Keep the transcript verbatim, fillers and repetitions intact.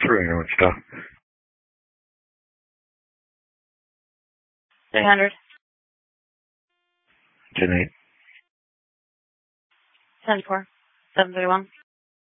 three hundred stuff. three hundred. ten eight. ten four. seven thirty-one.